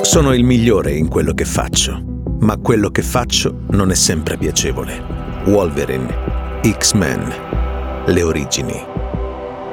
Sono il migliore in quello che faccio, ma quello che faccio non è sempre piacevole. Wolverine, X-Men, le origini.